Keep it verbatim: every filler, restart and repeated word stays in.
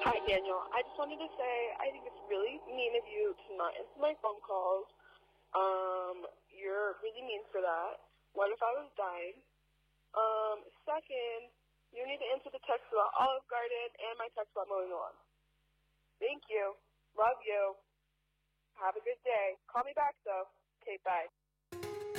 Hi, Daniel. I just wanted to say I think it's really mean of you to not answer my phone calls. Um, you're really mean for that. What if I was dying? Um, second, you need to answer the text about Olive Garden and my text about mowing the lawn. Thank you. Love you. Have a good day. Call me back, though. Okay, bye.